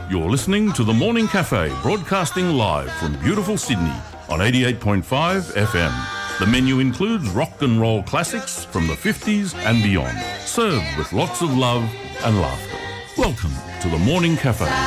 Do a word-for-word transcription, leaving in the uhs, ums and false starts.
You're listening to The Morning Cafe, broadcasting live from beautiful Sydney on eighty-eight point five F M. The menu includes rock and roll classics from the fifties and beyond, served with lots of love and laughter. Welcome to The Morning Cafe.